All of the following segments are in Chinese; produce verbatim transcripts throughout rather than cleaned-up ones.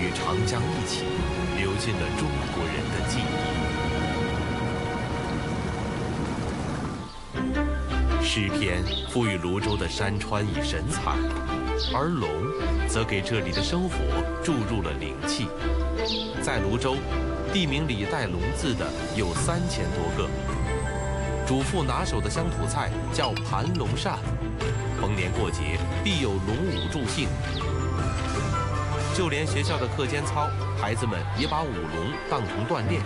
与长江一起流进了中国人的记忆。诗篇赋予泸州的山川以神采，而龙则给这里的生活注入了灵气。在泸州，地名里带“龙”字的有三千多个。主妇拿手的乡土菜叫盘龙扇，逢年过节必有龙舞助兴。就连学校的课间操，孩子们也把舞龙当成锻炼。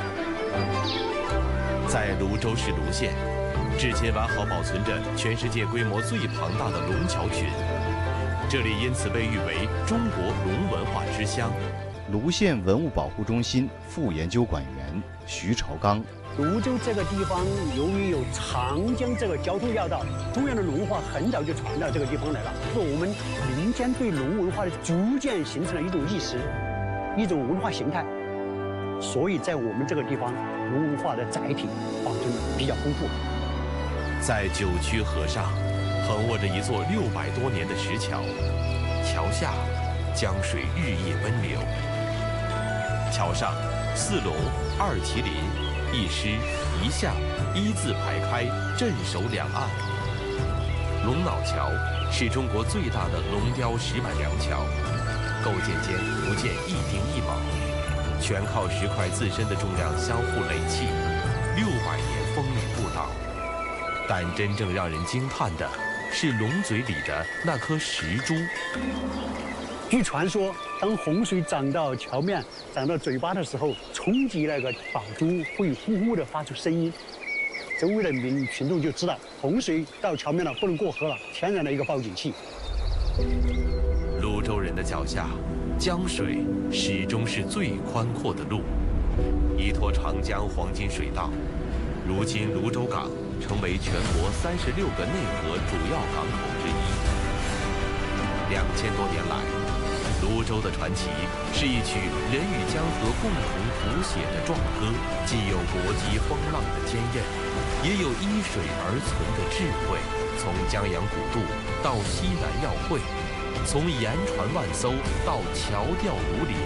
在泸州市泸县，至今完好保存着全世界规模最庞大的龙桥群，这里因此被誉为中国龙文化之乡。 泸县文物保护中心副研究馆员徐朝刚。 泸州这个地方，由于有长江这个交通要道，中原的龙文化很早就传到这个地方来了。是我们民间对龙文化的逐渐形成了一种意识，一种文化形态。所以在我们这个地方，龙文化的载体保存比较丰富。 在九曲河上，横卧着一座六百多年的石桥，桥下江水日夜奔流。桥上四龙、二麒麟、一狮一象一字排开，镇守两岸。龙脑桥是中国最大的龙雕石板梁桥，构建间不见一丁一卯，全靠石块自身的重量相互垒砌，六百年风雨不倒。但真正让人惊叹的是龙嘴里的那颗石珠。 据传说，当洪水涨到桥面、涨到嘴巴的时候，冲击那个宝珠会呼呼地发出声音。周围的民群众就知道洪水到桥面了，不能过河了，天然的一个报警器。 泸州人的脚下，江水始终是最宽阔的路，依托长江黄金水道，如今泸州港成为全国三十六个内河主要港口之一。两千多年来，泸州的传奇是一曲人与江河共同谱写的壮歌，既有搏击风浪的坚韧，也有依水而存的智慧。从江洋古渡到西南要会，从盐船万艘到桥吊如林，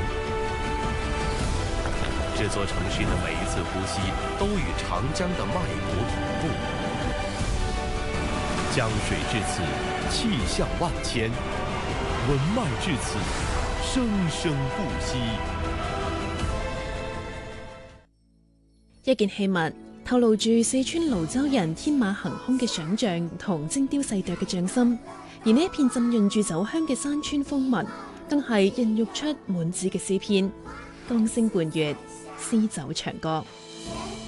这座城市的每一次呼吸都与长江的脉搏同步。江水至此，气象万千；文脉至此，生生不息。 一件器物透露住四川瀘州人天馬行空嘅想像同精雕細琢嘅匠心，而呢一片浸潤住酒香嘅山川風紋，更係孕育出滿紙嘅詩篇。江聲伴月，詩酒長歌。